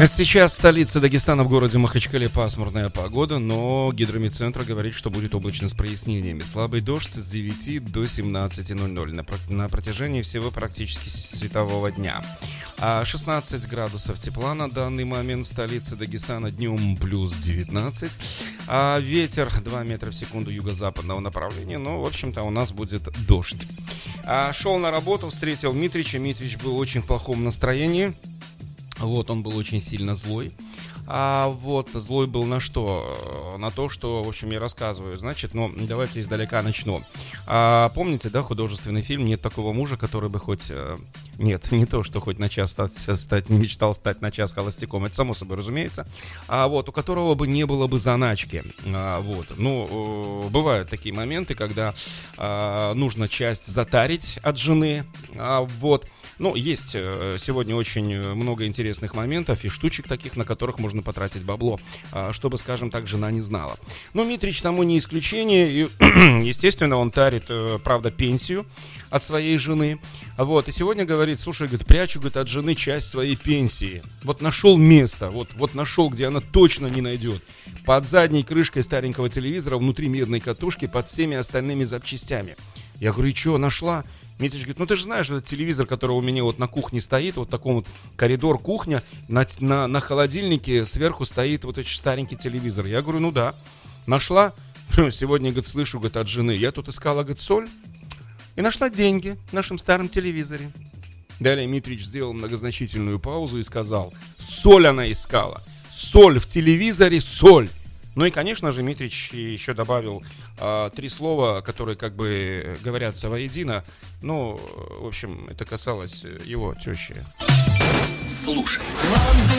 Сейчас в столице Дагестана, в городе Махачкале, пасмурная погода, но гидрометцентр говорит, что будет облачно с прояснениями. Слабый дождь с 9 до 17:00 на протяжении всего практически светового дня. 16 градусов тепла на данный момент в столице Дагестана, днем плюс 19. Ветер 2 метра в секунду юго-западного направления, но, в общем-то, у нас будет дождь. Шел на работу, встретил Митрича. Митрич был в очень плохом настроении. Вот, он был очень сильно злой. Злой был на что? На то, что, в общем, я рассказываю. Значит, давайте издалека начну. Помните, да, художественный фильм «Нет такого мужа, который бы хоть...» Нет, не то, что хоть на час не мечтал стать на час холостяком. Это само собой разумеется. У которого бы не было бы заначки. Бывают такие моменты, когда нужно часть затарить от жены. Есть сегодня очень много интересных моментов и штучек таких, на которых можно потратить бабло, чтобы, скажем так, жена не знала. Но Митрич тому не исключение, и, естественно, он тарит, правда, пенсию от своей жены. И сегодня говорит: слушай, прячу, от жены часть своей пенсии. Нашел место, нашел, где она точно не найдет. Под задней крышкой старенького телевизора, внутри медной катушки, под всеми остальными запчастями. Я говорю: и что, нашла? Митрич говорит: ты же знаешь, этот телевизор, который у меня на кухне стоит, такой коридор, кухня, на холодильнике сверху стоит этот старенький телевизор. Я говорю: да. Нашла? Сегодня, слышу, от жены: я тут искала, соль, и нашла деньги в нашем старом телевизоре. Далее Митрич сделал многозначительную паузу и сказал: соль она искала. Соль в телевизоре, соль. И, конечно же, Митрич еще добавил 3 слова, которые говорятся воедино. В общем, это касалось его тещи. Слушай.